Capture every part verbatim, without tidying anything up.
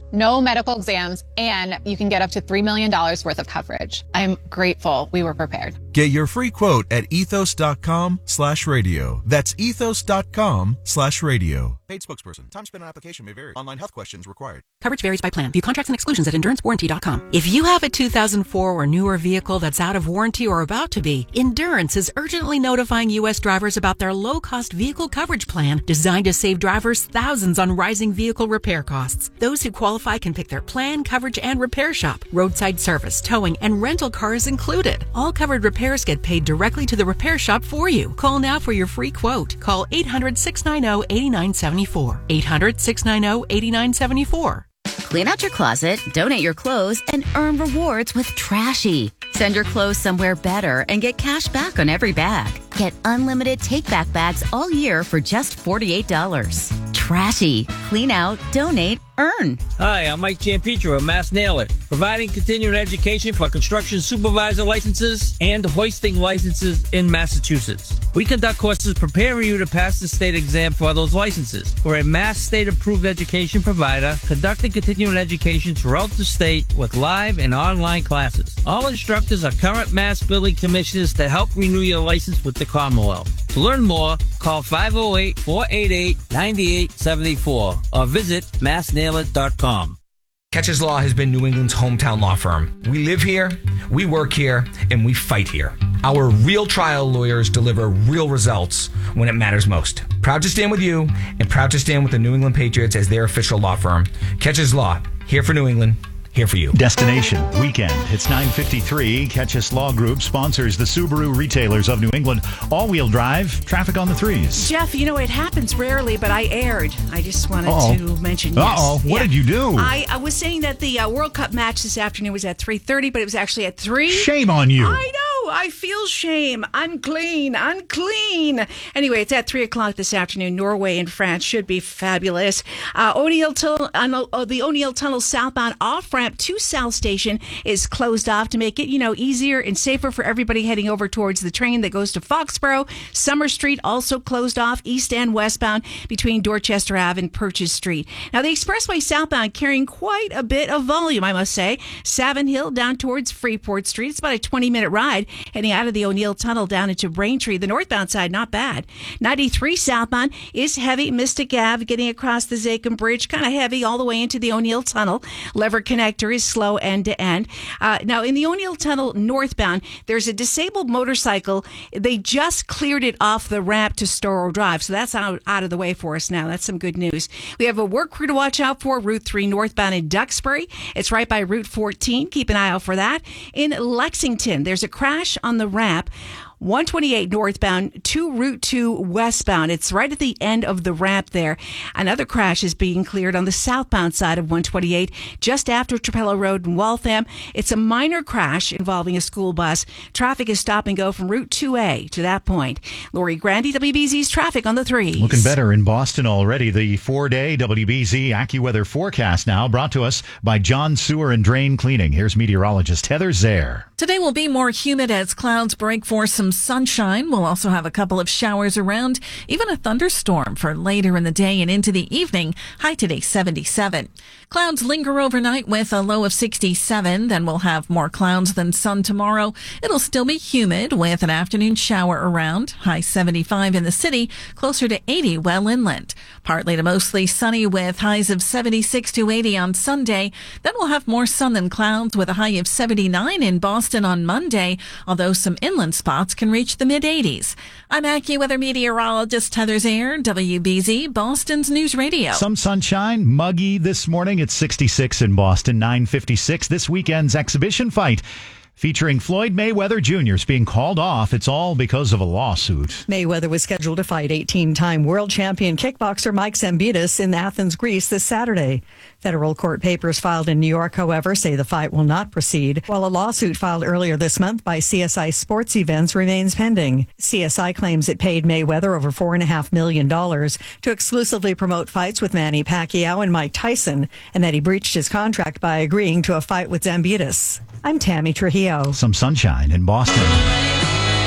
no medical exams, and you can get up to three million dollars worth of coverage. I'm grateful we were prepared. Get your free quote at ethos.com slash radio. That's ethos.com slash radio. Paid spokesperson. Time spent on application may vary. Online health questions required. Coverage varies by plan. View contracts and exclusions at endurance warranty dot com. If you have a two thousand four or newer vehicle that's out of warranty or about to be, Endurance is urgently notifying U S drivers about their low-cost vehicle coverage plan designed to save drivers thousands on rising vehicle repair costs. Those who qualify can pick their plan, coverage, and repair shop. Roadside service, towing, and rental cars included. All covered repairs get paid directly to the repair shop for you. Call now for your free quote. Call eight hundred, six nine zero, eight nine seven four. eight hundred, six nine zero, eight nine seven four. Clean out your closet, donate your clothes, and earn rewards with Trashy. Send your clothes somewhere better and get cash back on every bag. Get unlimited take-back bags all year for just forty-eight dollars. Trashy. Clean out, donate, earn. Hi, I'm Mike Giampietro of Mass Nail It, providing continuing education for construction supervisor licenses and hoisting licenses in Massachusetts. We conduct courses preparing you to pass the state exam for those licenses. We're a Mass state-approved education provider conducting continuing education throughout the state with live and online classes. All instructors are current Mass building commissioners to help renew your license with the Commonwealth. To learn more, call five oh eight, four eight eight, nine eight seven four or visit mass nail it dot com. Catches Law has been New England's hometown law firm. We live here, we work here, and we fight here. Our real trial lawyers deliver real results when it matters most. Proud to stand with you and proud to stand with the New England Patriots as their official law firm. Catches Law, here for New England, here for you. Destination Weekend. It's nine fifty-three. Ketchus Law Group sponsors the Subaru retailers of New England. All-wheel drive, traffic on the threes. Jeff, you know, it happens rarely, but I aired. I just wanted Uh-oh. to mention. Yes. Uh-oh. What yeah. did you do? I, I was saying that the uh, World Cup match this afternoon was at three thirty, but it was actually at three. Shame on you. I know. I feel shame. Unclean. Unclean. Anyway, it's at three o'clock this afternoon. Norway and France should be fabulous. Uh, O'Neill Tunnel, uh, the O'Neill Tunnel southbound off-ramp to South Station is closed off to make it, you know, easier and safer for everybody heading over towards the train that goes to Foxborough. Summer Street also closed off, east and westbound, between Dorchester Avenue and Purchase Street. Now, the expressway southbound carrying quite a bit of volume, I must say. Savin Hill down towards Freeport Street. It's about a twenty-minute ride heading out of the O'Neill Tunnel down into Braintree. The northbound side, not bad. ninety-three southbound is heavy. Mystic Avenue getting across the Zachem Bridge, kind of heavy all the way into the O'Neill Tunnel. Lever Connector is slow end to end. Uh, now, in the O'Neill Tunnel northbound, there's a disabled motorcycle. They just cleared it off the ramp to Storrow Drive, so that's out, out of the way for us now. That's some good news. We have a work crew to watch out for. Route three northbound in Duxbury. It's right by Route fourteen. Keep an eye out for that. In Lexington, there's a crash on the ramp. one twenty-eight northbound to Route two westbound. It's right at the end of the ramp there. Another crash is being cleared on the southbound side of one twenty-eight, just after Trapello Road in Waltham. It's a minor crash involving a school bus. Traffic is stop and go from Route two A to that point. Lori Grandy, W B Z's traffic on the threes. Looking better in Boston already. The four-day W B Z AccuWeather forecast now brought to us by John Sewer and Drain Cleaning. Here's meteorologist Heather Zare. Today will be more humid as clouds break for some sunshine. We'll also have a couple of showers around, even a thunderstorm for later in the day and into the evening. High today seventy-seven. Clouds linger overnight with a low of sixty-seven. Then we'll have more clouds than sun tomorrow. It'll still be humid with an afternoon shower around. High seventy-five in the city, closer to eighty well inland. Partly to mostly sunny with highs of seventy-six to eighty on Sunday. Then we'll have more sun than clouds with a high of seventy-nine in Boston on Monday, although some inland spots can reach the mid-eighties. I'm AccuWeather meteorologist Heather Zare, W B Z, Boston's News Radio. Some sunshine, muggy this morning. It's sixty-six in Boston, nine fifty-six. This weekend's exhibition fight featuring Floyd Mayweather Junior is being called off. It's all because of a lawsuit. Mayweather was scheduled to fight eighteen-time world champion kickboxer Mike Zambitis in Athens, Greece this Saturday. Federal court papers filed in New York, however, say the fight will not proceed, while a lawsuit filed earlier this month by C S I Sports Events remains pending. C S I claims it paid Mayweather over four point five million dollars to exclusively promote fights with Manny Pacquiao and Mike Tyson, and that he breached his contract by agreeing to a fight with Zambitis. I'm Tammy Trujillo. Some sunshine in Boston.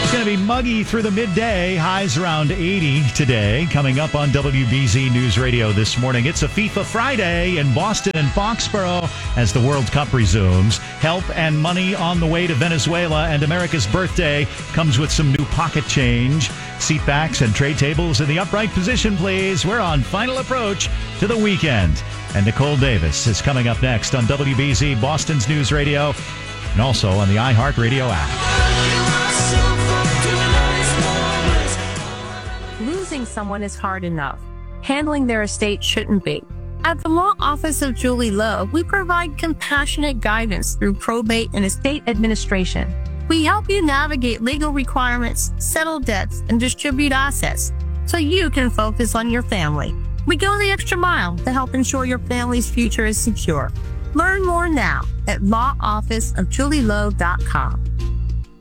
It's going to be muggy through the midday. Highs around eighty today. Coming up on W B Z News Radio this morning, it's a FIFA Friday in Boston and Foxborough as the World Cup resumes. Help and money on the way to Venezuela, and America's birthday comes with some new pocket change. Seat backs and tray tables in the upright position, please. We're on final approach to the weekend. And Nicole Davis is coming up next on W B Z Boston's News Radio and also on the iHeartRadio app. Losing someone is hard enough. Handling their estate shouldn't be. At the Law Office of Julie Lowe, we provide compassionate guidance through probate and estate administration. We help you navigate legal requirements, settle debts, and distribute assets so you can focus on your family. We go the extra mile to help ensure your family's future is secure. Learn more now at law office of julie lowe dot com.